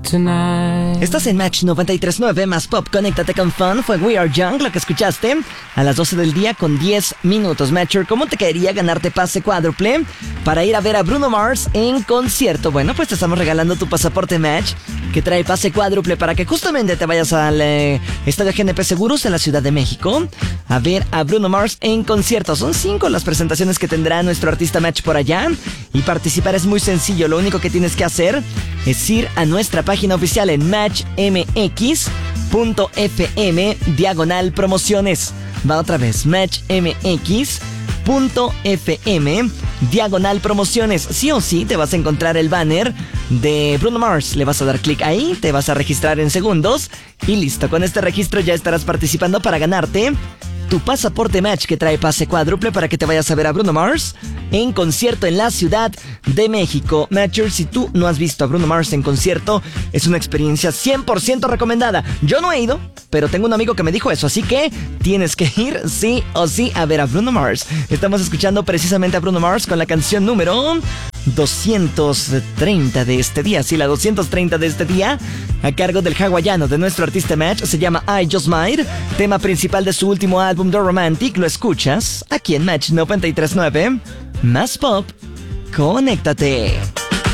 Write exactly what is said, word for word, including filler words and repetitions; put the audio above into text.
tonight. Estás en Match noventa y tres punto nueve más Pop, conéctate con Fun. Fue We Are Young lo que escuchaste a las doce del día con diez minutos. Matcher, ¿cómo te caería ganarte pase cuádruple para ir a ver a Bruno Mars en concierto? Bueno, pues te estamos regalando tu pasaporte Match, que trae pase cuádruple para que justamente te vayas al eh, Estadio G N P Seguros en la Ciudad de México a ver a Bruno Mars en concierto. Son cinco las presentaciones que tendrá nuestro artista Match por allá, y participar es muy sencillo. Lo único que tienes que hacer es ir a nuestra página oficial en match m x punto f m diagonal promociones. Va otra vez, match m x punto f m diagonal promociones. Sí o sí te vas a encontrar el banner de Bruno Mars. Le vas a dar clic ahí, te vas a registrar en segundos y listo. Con este registro ya estarás participando para ganarte tu pasaporte Match, que trae pase cuádruple para que te vayas a ver a Bruno Mars en concierto en la Ciudad de México. Matcher, si tú no has visto a Bruno Mars en concierto, es una experiencia cien por ciento recomendada. Yo no he ido, pero tengo un amigo que me dijo eso, así que tienes que ir sí o sí a ver a Bruno Mars. Estamos escuchando precisamente a Bruno Mars con la canción número doscientos treinta de este día. Sí, la doscientos treinta de este día, a cargo del hawaiano de nuestro artista Match. Se llama I Just Might, tema principal de su último álbum The Romantic. Lo escuchas aquí en Match noventa y tres punto nueve más Pop, conéctate.